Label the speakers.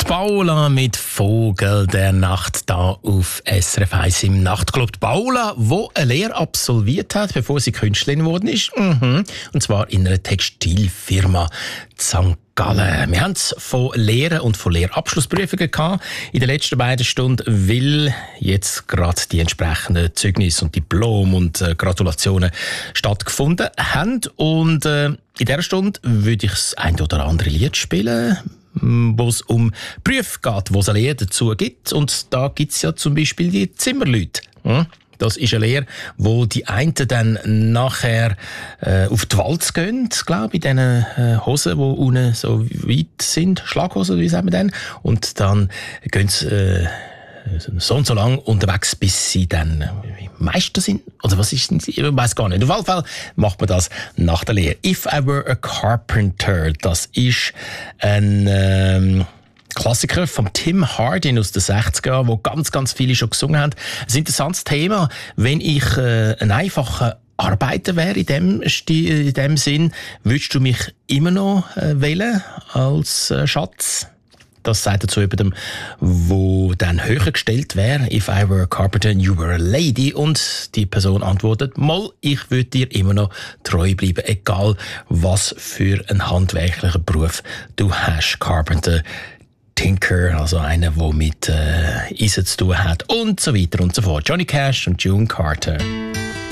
Speaker 1: Paula mit Vogel der Nacht da auf SRF 1 im Nachtclub. Die Paula, die eine Lehre absolviert hat, bevor sie Künstlerin geworden ist. Und zwar in einer Textilfirma in St. Gallen. Wir haben es von Lehren und von Lehrabschlussprüfungen gehabt in den letzten beiden Stunden, weil jetzt gerade die entsprechenden Zeugnisse und Diplom und Gratulationen stattgefunden haben. Und in dieser Stunde würde ich das ein oder andere Lied spielen, wo es um Berufe geht, wo es eine Lehre dazu gibt. Und da gibt es ja zum Beispiel die Zimmerleute. Das ist eine Lehre, wo die einen dann nachher auf die Walz gehen, glaube ich, in diesen Hosen, die unten so weit sind, Schlaghosen, wie sagen wir dann. Und dann gehen sie so und so lang unterwegs, bis sie dann Meister sind. Oder was ist denn? Ich weiß gar nicht. Auf jeden Fall macht man das nach der Lehre. If I Were a Carpenter, das ist ein Klassiker von Tim Hardin aus den 60er Jahren, wo ganz, ganz viele schon gesungen haben. Ein interessantes Thema. Wenn ich ein einfacher Arbeiter wäre in dem Sinn, würdest du mich immer noch wählen als Schatz? Das sagt er zu jemandem, wo dann höher gestellt wäre. If I were a carpenter and you were a lady. Und die Person antwortet, mal, ich würde dir immer noch treu bleiben, egal was für einen handwerklichen Beruf du hast. Carpenter, Tinker, also einer, der mit Eisen zu tun hat und so weiter und so fort. Johnny Cash und June Carter.